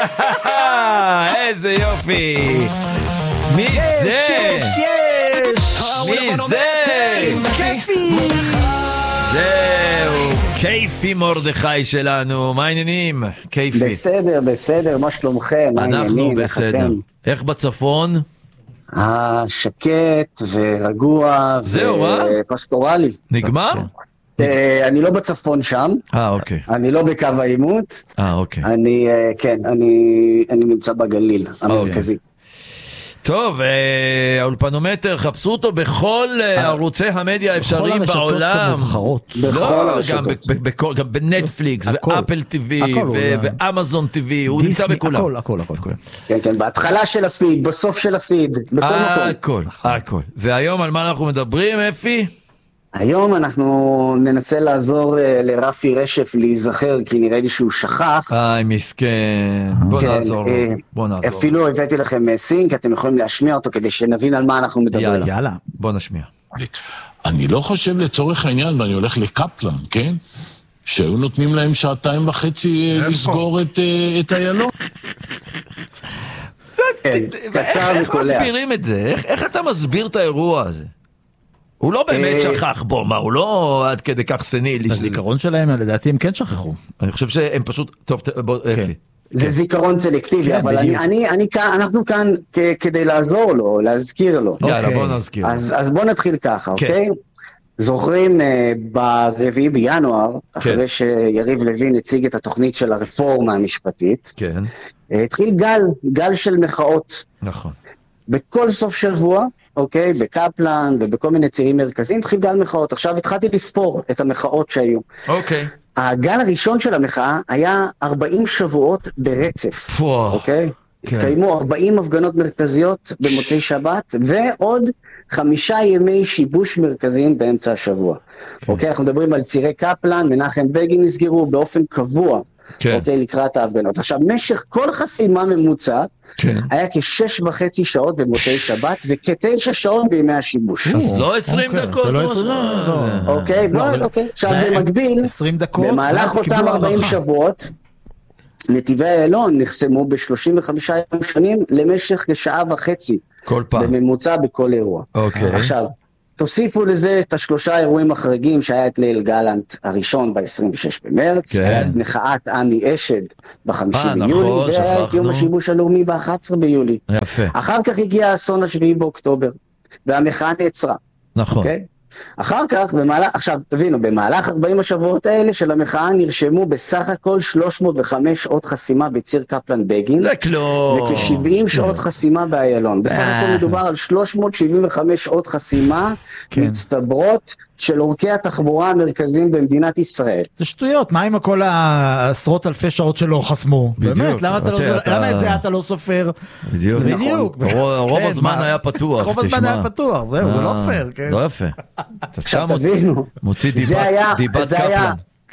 איזה יופי. מי זה? מי זה? זהו, כיפי מרדכי שלנו. מה העניינים? כיפי. בסדר, מה שלומכם? אנחנו בסדר. איך בצפון? שקט ורגוע ופסטורלי. נגמר? אני לא בצפון שם. אוקיי. אני לא בקו העימות. אוקיי. אני נמצא בגליל המרכזי. טוב, האולפנומטר, חפשו אותו בכל ערוצי המדיה האפשריים בעולם. בכל הרשתות. גם בנטפליקס, ואפל טיווי, ואמזון טיווי, הוא נמצא בכולם. הכל. כן, בהתחלה של הפיד, בסוף של הפיד, בכל מקום. הכל. והיום על מה אנחנו מדברים, אפי? היום אנחנו ננסה לעזור לרפי רשף להיזכר, כי נראה לי שהוא שכח. מסכן. בוא נעזור. אפילו הבאתי לכם סינק, אתם יכולים להשמיע אותו כדי שנבין על מה אנחנו מדברים. יאללה, בוא נשמיע. אני לא חושב לצורך העניין, ואני הולך לקפלן, כן? שהיו נותנים להם 2.5 לסגור את איילון. קצר וקולע. איך מסבירים את זה? איך אתה מסביר את האירוע הזה? הוא לא באמת שכח בו, מה, הוא לא עד כדי כך סנילי. הזיכרון שלהם, לדעתי, הם כן שכחו. אני חושב שהם פשוט, טוב, בוא, אפי. זה זיכרון סלקטיבי, אבל אנחנו כאן כדי לעזור לו, להזכיר לו. יאללה, בוא נזכיר. אז בוא נתחיל ככה, אוקיי? זוכרים ב4 בינואר, אחרי שיריב לוין הציג את התוכנית של הרפורמה המשפטית, התחיל גל של מחאות. נכון. בכל סוף שבוע, אוקיי, בקפלן ובכל מיני צירים מרכזיים, התחיל גל מחאות. עכשיו התחלתי לספור את המחאות שהיו. אוקיי. הגל הראשון של המחאה היה 40 שבועות ברצף. אוקיי? התקיימו 40 הפגנות מרכזיות במוצאי שבת, ועוד 5 ימי שיבוש מרכזיים באמצע השבוע. אוקיי, אנחנו מדברים על צירי קפלן, מנחם בגין נסגרו באופן קבוע, אוקיי, לקראת ההפגנות. עכשיו, משך כל חסימה ממוצעת, היה כ6.5 שעות במוצאי שבת, וכ9 שעות בימי השיבוש. אז לא 20 דקות. אוקיי, עכשיו במקביל, במהלך אותם 40 שבועות, נתיבי איילון נחסמו ב35 יום שונים למשך כשעה וחצי. כל פעם. בממוצע בכל אירוע. עכשיו, תוסיפו לזה את 3 אירועים החריגים שהיה את ליל גלנט הראשון ב-26 במרץ, מחאת עמי אשד ב5 ביולי, והיה את יום השיבוש הלאומי ב11 ביולי. יפה. אחר כך הגיע האסון ה7 באוקטובר, והמחאה נעצרה. נכון. אחר כך, עכשיו תבינו, במהלך 40 השבועות האלה של המחאה נרשמו בסך הכל 305 שעות חסימה בציר קפלן בגין. זה כלום. וכ70 שעות חסימה באיילון. בסך הכל מדובר על 375 שעות חסימה מצטברות של אורכי התחבורה המרכזיים במדינת ישראל. זה שטויות, מה עם כל העשרות אלפי שעות שלא חסמו? באמת, למה את זה אתה לא סופר? בדיוק. רוב הזמן היה פתוח. רוב הזמן היה פתוח, זהו, זה לא פייר. לא יפה. עכשיו תבינו, מוציא דיבת קפלן.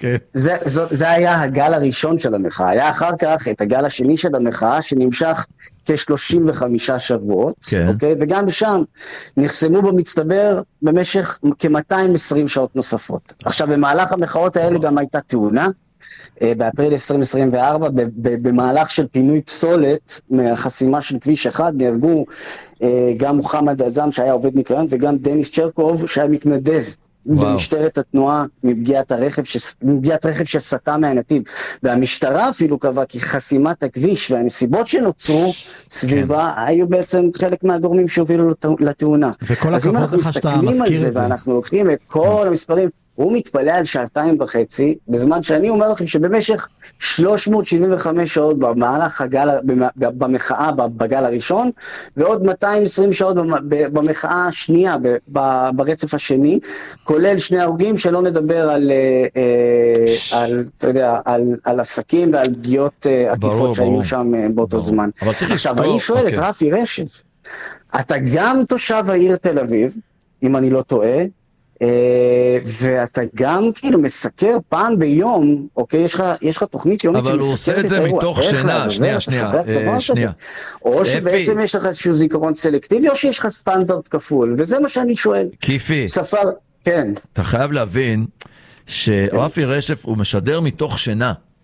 זה היה הגל הראשון של המחאה. היה אחר כך את הגל השני של המחאה שנמשך כ35 שבועות, אוקיי? וגם שם נחסמו במצטבר במשך כ220 שעות נוספות. עכשיו במהלך המחאות האלה גם הייתה תאונה, באפריל 2024, במהלך של פינוי פסולת מהחסימה של כביש 1, נהרגו גם מוחמד עזם שהיה עובד ניקיון, וגם דניס צ'רקוב שהיה מתנדב במשטרת התנועה מפגיעת רכב שסטה מהנתיב. והמשטרה אפילו קבעה כי חסימת הכביש והנסיבות שנוצרו סביבה היו בעצם חלק מהגורמים שהובילו לתאונה. אז אם אנחנו מסתכלים על זה ואנחנו לוקחים את כל המספרים, הוא מתפלא על 2.5 בזמן שאני אומר לכם שבמשך 375 שעות במהלך במחאה בגל הראשון, ועוד 220 שעות במחאה השנייה, ברצף השני, כולל 2 הרוגים, שלא נדבר על עסקים ועל פגיעות עקיפות שהיו שם באותו זמן. עכשיו אני שואל את רפי רשף, אתה גם תושב העיר תל אביב, אם אני לא טועה, ואתה גם כאילו מסקר פעם ביום, אוקיי, יש לך תוכנית יומית אבל הוא עושה את זה מתוך שינה, שנייה. או שבעצם יש לך איזשהו זיכרון סלקטיבי, או שיש לך סטנדרט כפול, וזה מה שאני שואל. כיפי. ספר, כן. אתה חייב להבין שרפי רשף הוא משדר מתוך שינה.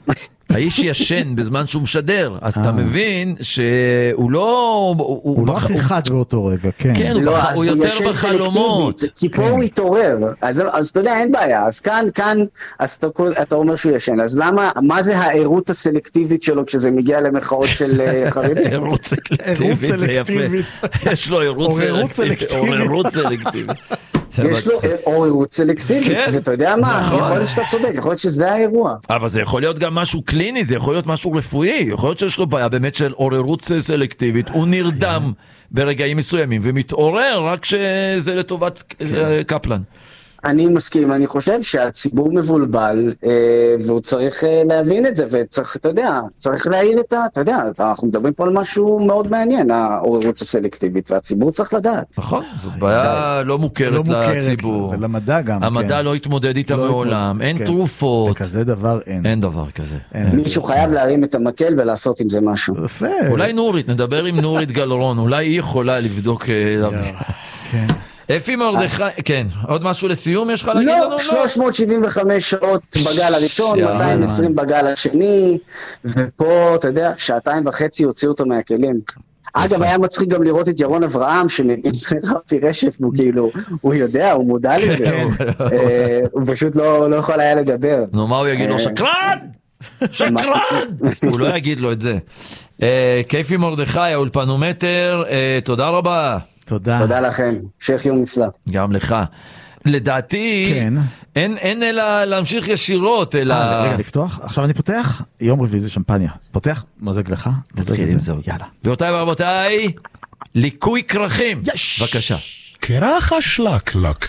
האיש ישן בזמן שהוא משדר, אז אתה מבין שהוא לא... הוא לא הכי חד באותו רגע, כן. כן, הוא יותר בחלומות. כי פה הוא יתעורר, אז אתה יודע, אין בעיה, אז כאן, אז אתה אומר שהוא ישן, אז למה, מה זה העירות הסלקטיבית שלו כשזה מגיע למחאות של חרדים? עירות סלקטיבית, זה יפה. יש לו עירות סלקטיבית. יש לו עוררות סלקטיבית, ואתה יודע מה, יכול להיות שאתה צודק, יכול להיות שזה האירוע. אבל זה יכול להיות גם משהו קליני, זה יכול להיות משהו רפואי, יכול להיות שיש לו בעיה באמת של עוררות סלקטיבית, הוא נרדם ברגעים מסוימים ומתעורר רק שזה לטובת קפלן. אני מסכים, אני חושב שהציבור מבולבל, והוא צריך להבין את זה, וצריך, אתה יודע, צריך להעיר אתה יודע, אנחנו מדברים פה על משהו מאוד מעניין, העוררות הסלקטיבית, והציבור צריך לדעת. נכון, זאת בעיה לא מוכרת לציבור. ולמדע גם. המדע לא התמודד איתה מעולם, אין תרופות. כזה דבר אין. אין דבר כזה. מישהו חייב להרים את המקל ולעשות עם זה משהו. אולי נורית, נדבר עם נורית גלרון, אולי היא יכולה לבדוק. כן. אפי מרדכי, כן, עוד משהו לסיום יש לך להגיד לנו? לא, 375 שעות בגל הראשון, 220 בגל השני, ופה, אתה יודע, 2.5 הוציאו אותו מהכלים. אגב, היה מצחיק גם לראות את ירון אברהם, שנראה רשף, הוא כאילו, הוא יודע, הוא מודע לזה, הוא פשוט לא יכול היה לדבר. נו, מה הוא יגיד לו? שקרן! שקרן! הוא לא יגיד לו את זה. כיפי מרדכי, האולפנומטר, תודה רבה. תודה לכם, שייך יום נפלא. גם לך. לדעתי, אין אלא להמשיך ישירות, אלא... רגע, לפתוח? עכשיו אני פותח, יום רביעי זה שמפניה. פותח, מוזג לך. נתחיל עם זה. יאללה. ואותיי ורבותיי, ליקוי קרחים. בבקשה. קרח השלקלק.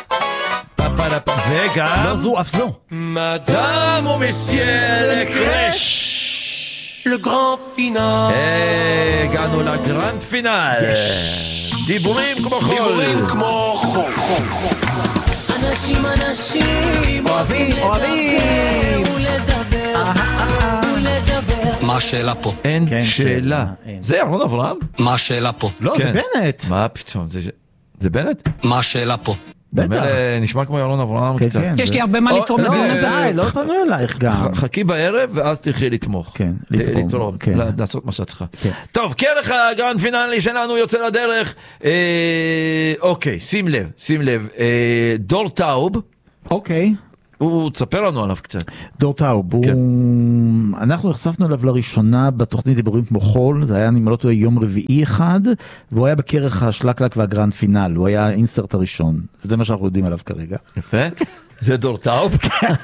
וגם... לא זו, אף זו. מדאם ומסייר לקרש. לגרנד פינל. הגענו לגרנד פינל. דיבורים כמו חול. דיבורים כמו חול. אנשים אוהבים ולדבר. מה השאלה פה? אין שאלה. זה ירון אברהם? מה השאלה פה? לא, זה בנט. מה פתאום? זה בנט? מה השאלה פה? בטח. נשמע כמו ירון אברהם קצת. יש לי הרבה מה לתרום לדיון הזה. לא פנו אלייך גם. חכי בערב ואז תלכי לתמוך. כן, לתרום. לעשות מה שאת צריכה. טוב, כרך הגרנד פינאלי שלנו יוצא לדרך. אוקיי, שים לב. דור טאוב. אוקיי. הוא תספר לנו עליו קצת. דור טאוב, אנחנו נחשפנו אליו לראשונה בתוכנית דיבורים כמו חול, זה היה נמלות יום רביעי אחד, והוא היה בכרך השלקלק והגרנד פינל, הוא היה האינסרט הראשון, וזה מה שאנחנו יודעים עליו כרגע. יפה, זה דור טאוב.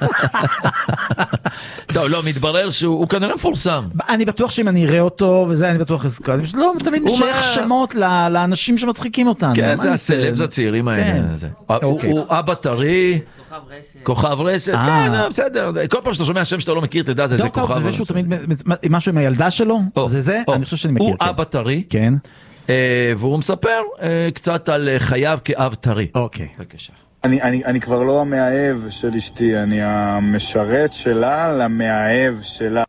טוב, לא, מתברר שהוא כנראה מפורסם. אני בטוח שאם אני אראה אותו, וזה אני בטוח אזכר, אני לא תמיד משייך שמות לאנשים שמצחיקים אותנו. כן, זה הסלבס הצעירים האלה. הוא אבא טרי, כוכב רשת, כן, בסדר, כל פעם שאתה שומע שם שאתה לא מכיר, תדע, זה כוכב רשת. זה שהוא תמיד, משהו עם הילדה שלו, זה, אני חושב שאני מכיר. הוא אבא טרי, כן. והוא מספר קצת על חייו כאב טרי. אוקיי. בבקשה. אני כבר לא המאהב של אשתי, אני המשרת שלה למאהב שלה.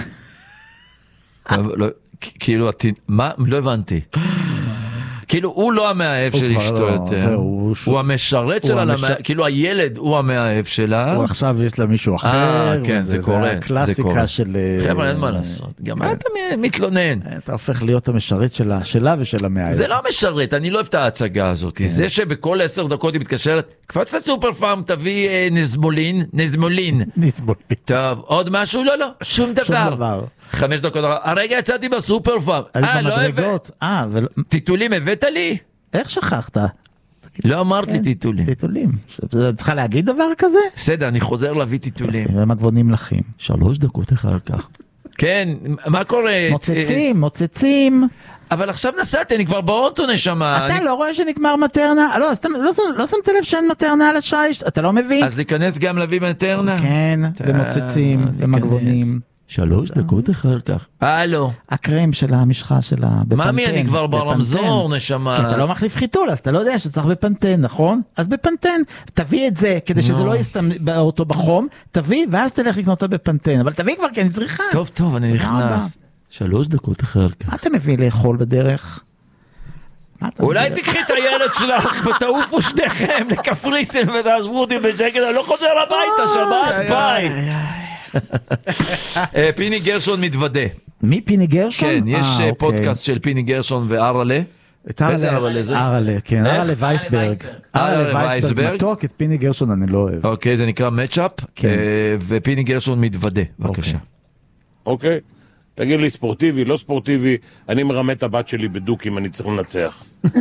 כאילו, מה? לא הבנתי. כאילו, הוא לא המאהב של אשתו יותר. הוא המשרת שלה, כאילו הילד הוא המאהב שלה. הוא עכשיו יש לה מישהו אחר. כן, זה קורה. זה הקלאסיקה של... חבר'ה, אין מה לעשות. גם אתה מתלונן. אתה הופך להיות המשרת שלה ושל המאהב. זה לא משרת, אני לא אוהב את ההצגה הזאת. זה שבכל 10 דקות היא מתקשרת, קפץ לסופר פארם, תביא נזמולין. טוב, עוד משהו? לא, שום דבר. 5 דקות, הרגע יצאתי בסופר פארם. לא הבאת. טיטולים הבאת לי? איך שכחת? לא אמרת לי טיטולים. טיטולים. צריכה להגיד דבר כזה? בסדר, אני חוזר להביא טיטולים. ומגבונים לכם. 3 דקות אחר כך. כן, מה קורה? מוצצים. אבל עכשיו נסעתי, אני כבר באוטו נשמה. אתה לא רואה שנגמר מטרנה? לא שמת לב שאין מטרנה על השיש? אתה לא מבין? אז להיכנס גם להביא מטרנה? כן, ומוצצים, ומגבונים. 3 דקות אחר כך. הלו. הקרם של המשחה שלה בפנטן. ממי, אני כבר ברמזור נשמה. כי אתה לא מחליף חיתול, אז אתה לא יודע שצריך בפנטן, נכון? אז בפנטן, תביא את זה, כדי שזה לא יסתם אותו בחום, תביא, ואז תלך לקנות אותו בפנטן. אבל תביא כבר, כי אני צריכה. טוב, אני נכנס. 3 דקות אחר כך. מה אתה מביא לאכול בדרך? אולי תקחי את הילד שלך ותעופו שניכם לקפריסין ותעזבו אותי בשקט, אני לא חוזר הביתה, שבת, ביי. פיני גרשון מתוודה. מי פיני גרשון? כן, יש פודקאסט של פיני גרשון וארלה. איזה ארלה זה? ארלה, כן, ארלה וייסברג. ארלה וייסברג מתוק, את פיני גרשון אני לא אוהב. אוקיי, זה נקרא מצ'אפ, ופיני גרשון מתוודה, בבקשה. אוקיי, תגיד לי ספורטיבי, לא ספורטיבי, אני מרמה את הבת שלי בדוקים, אני צריך לנצח.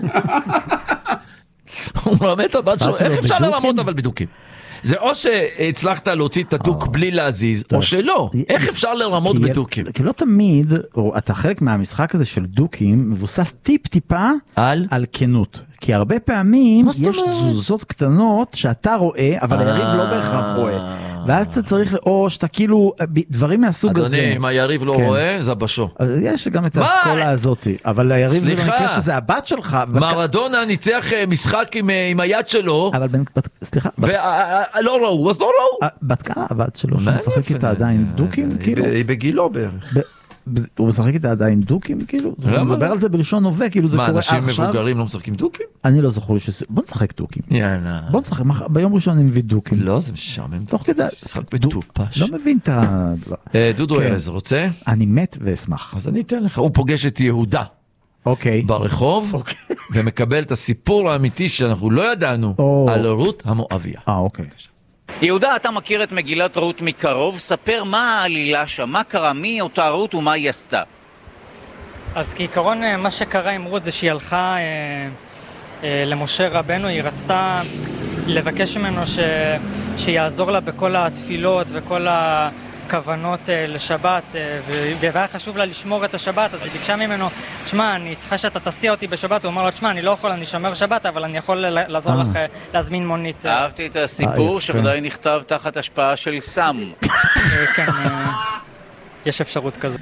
הוא מרמה את הבת שלו, איך אפשר לרמות אבל בדוקים? זה או שהצלחת להוציא את הדוק בלי להזיז, או שלא. איך אפשר לרמות בדוקים? כי לא תמיד, או אתה חלק מהמשחק הזה של דוקים, מבוסס טיפה על כנות. כי הרבה פעמים יש תזוזות קטנות שאתה רואה, אבל היריב לא בהכרח רואה. ואז אתה צריך, או שאתה כאילו, דברים מהסוג הזה. אדוני, אם היריב לא רואה, זה בשו. יש גם את האסכולה הזאת, אבל היריב זה במקרה שזה הבת שלך. מרדונה ניצח משחק עם היד שלו. אבל סליחה. ולא ראו, אז לא ראו. בת כמה הבת שלו, שמשחק איתה עדיין דוקים? היא בגילו בערך. הוא משחק איתה עדיין דוקים כאילו? הוא מדבר על זה בלשון הווה, כאילו זה קורה עכשיו. מה, אנשים מבוגרים לא משחקים דוקים? אני לא זוכר שזה... בוא נשחק דוקים. יאללה. בוא נשחק, ביום ראשון אני מביא דוקים. לא, זה משעמם. תוך כדי... משחק בטופש. לא מבין את ה... דודו ארז, רוצה? אני מת ואשמח. אז אני אתן לך. הוא פוגש את יהודה. אוקיי. ברחוב, ומקבל את הסיפור האמיתי שאנחנו לא ידענו על רות המואביה. אוקיי. יהודה, אתה מכיר את מגילת רות מקרוב, ספר מה העלילה שם, מה קרה, מי אותה רות ומה היא עשתה. אז כעיקרון מה שקרה עם רות זה שהיא הלכה למשה רבנו, היא רצתה לבקש ממנו שיעזור לה בכל התפילות וכל הכוונות לשבת, והיה חשוב לה לשמור את השבת, אז היא ביקשה ממנו, תשמע, אני צריכה שאתה תסיע אותי בשבת, הוא אמר לה, תשמע, אני לא יכול, אני שומר שבת, אבל אני יכול לעזור לך להזמין מונית. אהבתי את הסיפור שוודאי נכתב תחת השפעה של סם. כן, יש אפשרות כזו.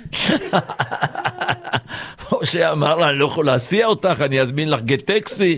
משה אמר לה, אני לא יכול להסיע אותך, אני אזמין לך גט טקסי.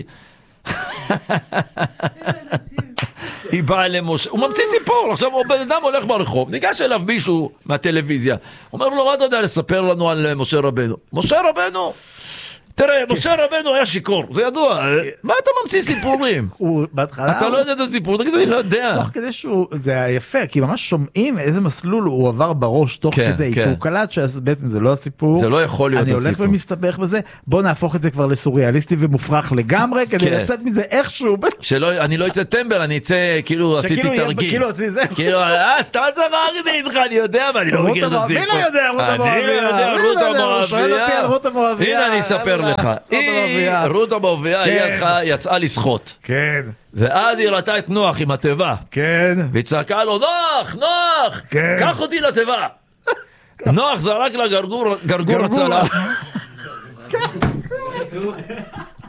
היא באה למשה, הוא ממציא סיפור, עכשיו בן אדם הולך ברחוב, ניגש אליו מישהו מהטלוויזיה, אומר לו, מה אתה יודע לספר לנו על משה רבנו? משה רבנו? תראה, משה רבנו היה שיקור, זה ידוע, מה אתה ממציא סיפורים? אתה לא יודע את הסיפור, תגיד, אני לא יודע. תוך כדי זה היה יפה, כי ממש שומעים איזה מסלול הוא עבר בראש תוך כדי, שהוא קלט שבעצם זה לא הסיפור. זה לא יכול להיות הסיפור. אני הולך ומסתבך בזה, בוא נהפוך את זה כבר לסוריאליסטי ומופרך לגמרי, כדי לצאת מזה איכשהו. אני לא אצא טמבל, אני אצא כאילו עשיתי תרגיל. כאילו עשיתי זה. כאילו, סתם צחקתי איתך, אני יודע, אבל אני לא מכיר את הסיפור. מי לא יודע, רות המואביה. לך. רות המואביה יצאה לשחות. כן. ואז היא ראתה את נוח עם התיבה. כן. והיא צעקה לו, נוח, קח אותי לתיבה. נוח זרק לה גרגור הצלה.